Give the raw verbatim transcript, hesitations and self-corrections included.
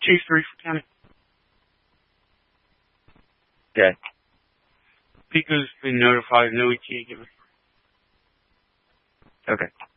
Chief three for County. Okay. Pico's been notified, no E T A given. Okay.